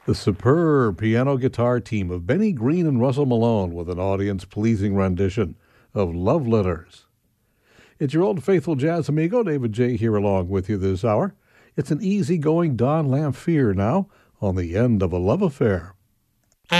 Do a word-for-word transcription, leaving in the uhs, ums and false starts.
The superb piano guitar team of Benny Green and Russell Malone with an audience-pleasing rendition of Love Letters. It's your old faithful jazz amigo, David J. here along with you this hour. It's an easygoing Don Lamphere now on the end of a love affair.